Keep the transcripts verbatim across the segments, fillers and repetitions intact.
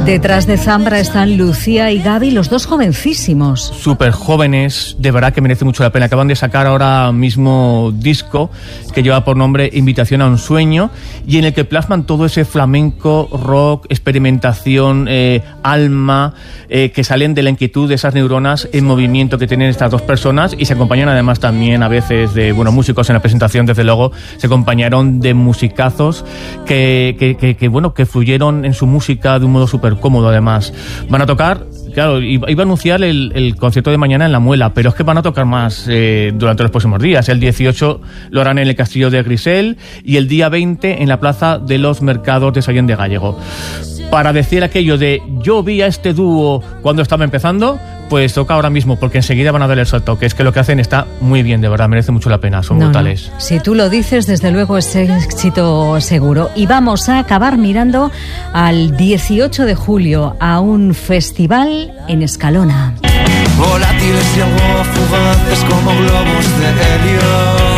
Detrás de Zambra están Lucía y Gaby, los dos jovencísimos. Súper jóvenes, de verdad que merece mucho la pena. Acaban de sacar ahora mismo disco que lleva por nombre Invitación a un sueño y en el que plasman todo ese flamenco, rock, experimentación, eh, alma, eh, que salen de la inquietud de esas neuronas en movimiento que tienen estas dos personas y se acompañan además también a veces de, bueno, músicos en la presentación, desde luego, se acompañaron de musicazos que, que, que, que bueno, que fluyeron en su música de un modo súper cómodo además. Van a tocar, claro, iba a anunciar el, el concierto de mañana en La Muela, pero es que van a tocar más eh, durante los próximos días. El dieciocho lo harán en el Castillo de Grisel y el día veinte en la Plaza de los Mercados de Sallén de Gállego. Para decir aquello de yo vi a este dúo cuando estaba empezando, pues toca ahora mismo, porque enseguida van a dar el salto, que es que lo que hacen está muy bien, de verdad, merece mucho la pena, son no, brutales. No. Si tú lo dices, desde luego es éxito seguro. Y vamos a acabar mirando al dieciocho de julio, a un festival en Escalona. Volátiles y algo fugaces como globos de helio.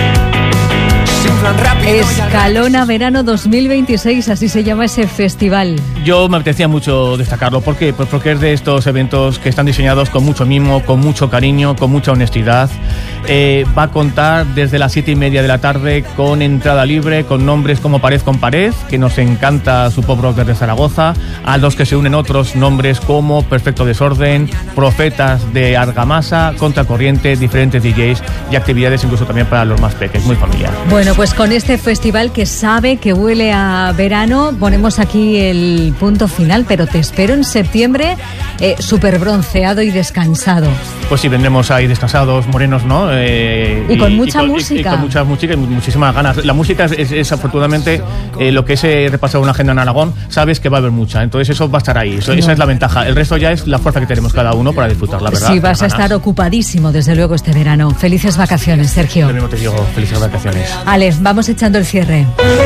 Escalona Verano dos mil veintiséis, así se llama ese festival. Yo me apetecía mucho destacarlo. ¿Por qué? Pues porque es de estos eventos que están diseñados con mucho mimo, con mucho cariño, con mucha honestidad. Eh, va a contar desde las siete y media de la tarde con entrada libre, con nombres como Pared con Pared, que nos encanta su pop rock desde Zaragoza, a los que se unen otros nombres como Perfecto Desorden, Profetas de Argamasa, Contracorriente, diferentes D Js y actividades incluso también para los más pequeños, muy familiar. Bueno, pues con este festival que sabe que huele a verano, ponemos aquí el punto final, pero te espero en septiembre eh, súper bronceado y descansado. Pues sí, vendremos ahí descansados, morenos, ¿no? Eh, y, y con mucha y con, música. Y, y con mucha música y muchísimas ganas. La música es, es, es afortunadamente, eh, lo que es eh, repasar una agenda en Aragón, sabes que va a haber mucha, entonces eso va a estar ahí, eso, no. Esa es la ventaja. El resto ya es la fuerza que tenemos cada uno para disfrutar, la verdad. Sí, vas a estar ocupadísimo, desde luego, este verano. Felices vacaciones, Sergio. Lo mismo te digo, felices vacaciones. Ale, vamos echando el cierre.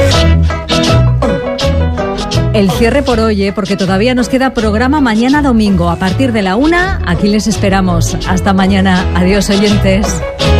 El cierre por hoy, ¿eh? Porque todavía nos queda programa mañana domingo. A partir de la una, aquí les esperamos. Hasta mañana. Adiós, oyentes.